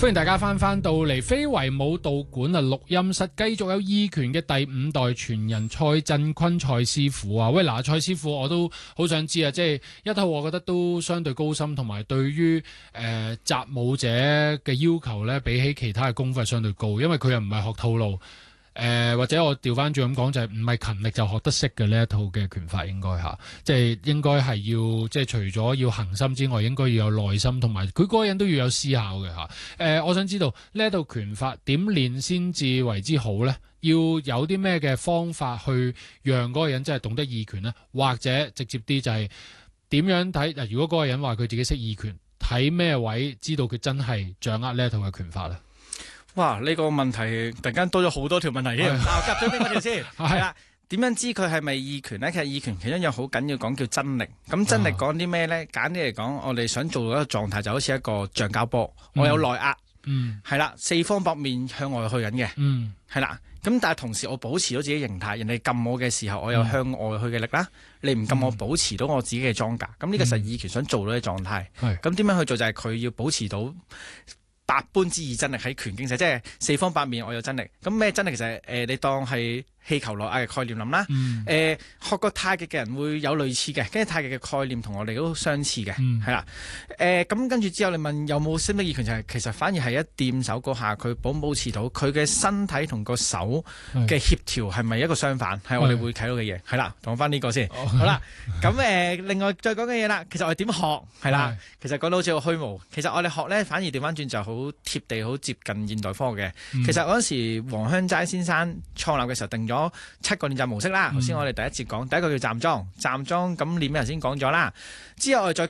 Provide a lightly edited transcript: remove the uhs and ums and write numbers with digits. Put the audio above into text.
歡迎大家翻到嚟非遺舞蹈館啊，錄音室繼續有意拳嘅第5代傳人蔡振坤蔡師傅啊。喂，嗱，蔡師傅我都好想知啊，即係一套我覺得都相對高深，同埋對於習武者嘅要求咧，比起其他嘅功夫係相對高，因為佢又唔係學套路。或者我調翻轉咁講，就係唔係勤力就學得識嘅呢一套嘅拳法，應該即係應該係要即係除咗要恒心之外，應該要有耐心，同埋佢嗰個人都要有思考嘅我想知道呢一套拳法點練先至為之好呢？要有啲咩嘅方法去讓嗰個人真係懂得意拳呢？或者直接啲就係點樣睇嗱？如果嗰個人話佢自己識意拳，睇咩位知道佢真係掌握呢一套嘅拳法呢？ 哇！呢個問題突然間多咗好多條問題添，我夾咗邊嗰條先係啦。點樣知佢係咪意拳呢？其實意拳其中一樣好緊要講叫真力。咁真力講啲咩呢？簡啲嚟講，我哋想做到一個狀態就好似一個橡膠波，我有內壓，係啦，四方八面向外去緊嘅，係啦。咁但係同時我保持到自己形態，人哋撳我嘅時候，我有向外去嘅力啦。你唔撳我，保持到我自己嘅裝甲。咁呢個就係意拳想做到嘅狀態。咁點樣去做？就係佢要保持到百般之意真力喺拳經世，即係四方八面我有真力。咁咩真力？其實你當係氣球內壓嘅概念諗啦。學過太極嘅人會有類似嘅，跟住太極嘅概念同我哋都相似嘅，係啦。咁跟住之後你問有冇識唔識意拳，就係其實反而係一掂手嗰下，佢保持到佢嘅身體同個手嘅協調係咪一個相反？係我哋會睇到嘅嘢。係啦，講翻呢個先。好啦，咁另外再講嘅嘢啦，其實我哋點學係啦？其實講到好似個虛無，其實我哋學咧反而調翻轉就好貼地，好接近現代科學嘅。其實嗰陣時黃香齋先生創立嘅時候定咗7個練習模式啦。頭先我哋第一節講第一個叫站樁，站樁咁練咩頭先講咗啦。之後我哋再